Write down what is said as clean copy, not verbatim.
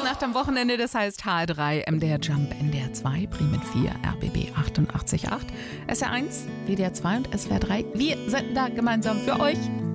Nacht am Wochenende, das heißt HR3, MDR Jump, NDR 2, Bremen 4, RBB 88.8, SR1, WDR 2 und SWR 3. Wir sind da gemeinsam für euch.